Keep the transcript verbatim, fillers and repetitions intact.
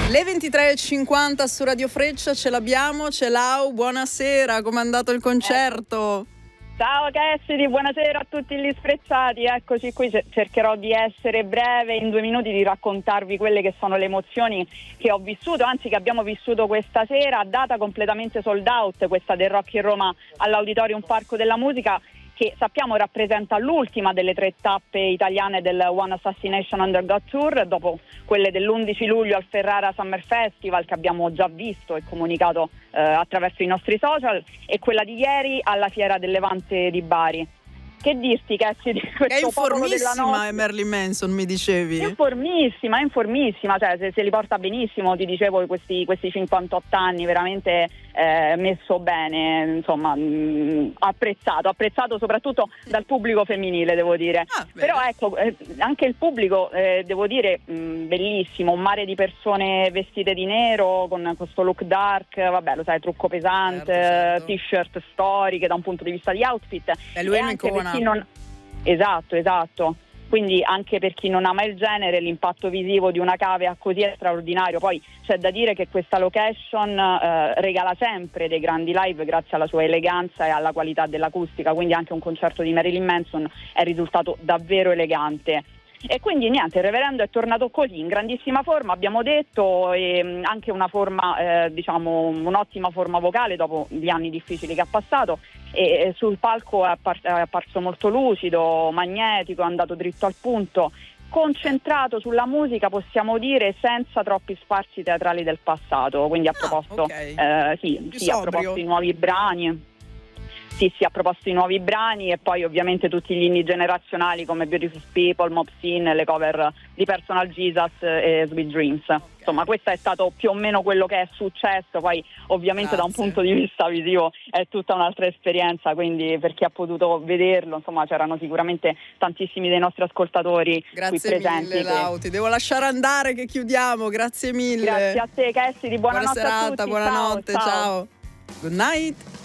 Le ventitré e cinquanta su Radio Freccia, ce l'abbiamo, ce l'au, buonasera, com'è andato il concerto? Ciao Cassidy, buonasera a tutti gli sfrecciati, eccoci qui, cercherò di essere breve in due minuti, di raccontarvi quelle che sono le emozioni che ho vissuto, anzi che abbiamo vissuto questa sera, data completamente sold out, questa del Rock in Roma all'Auditorium Parco della Musica, che sappiamo rappresenta l'ultima delle tre tappe italiane del One Assassination Under God Tour, dopo quelle dell'undici luglio al Ferrara Summer Festival che abbiamo già visto e comunicato eh, attraverso i nostri social, e quella di ieri alla Fiera del Levante di Bari. Che dirti, Cassi, di questo è informissima popolo della è Marilyn Manson, mi dicevi? Informissima, informissima, cioè se, se li porta benissimo, ti dicevo, questi, questi cinquantotto anni, veramente eh, messo bene, insomma, mh, apprezzato, apprezzato soprattutto dal pubblico femminile, devo dire. Ah, però ecco, eh, anche il pubblico, eh, devo dire, mh, bellissimo, un mare di persone vestite di nero, con questo look dark, vabbè, lo sai, trucco pesante, certo, certo. T-shirt storiche da un punto di vista di outfit. E lui e è anche per chi un'icona. non... Esatto, esatto. Quindi anche per chi non ama il genere, l'impatto visivo di una cavea così è straordinario. Poi c'è da dire che questa location eh, regala sempre dei grandi live grazie alla sua eleganza e alla qualità dell'acustica, quindi anche un concerto di Marilyn Manson è risultato davvero elegante. E quindi niente, il reverendo è tornato così, in grandissima forma, abbiamo detto, e anche una forma, eh, diciamo, un'ottima forma vocale dopo gli anni difficili che ha passato, e sul palco è, appar- è apparso molto lucido, magnetico, è andato dritto al punto, concentrato sulla musica, possiamo dire, senza troppi spazi teatrali del passato, quindi ha proposto, ah, okay. eh, sì, sì, ha proposto i nuovi brani. Sì, sì, ha proposto i nuovi brani e poi ovviamente tutti gli inni generazionali come Beautiful People, Mob Scene, le cover di Personal Jesus e Sweet Dreams. Okay. Insomma, questo è stato più o meno quello che è successo, poi ovviamente Grazie. Da un punto di vista visivo è tutta un'altra esperienza, quindi per chi ha potuto vederlo, insomma, c'erano sicuramente tantissimi dei nostri ascoltatori grazie qui presenti. mille, Lau, ti devo lasciare andare che chiudiamo, grazie mille. Grazie a te, Cassidy, buonanotte buona serata, a tutti. buonanotte, ciao. ciao. ciao. Good night.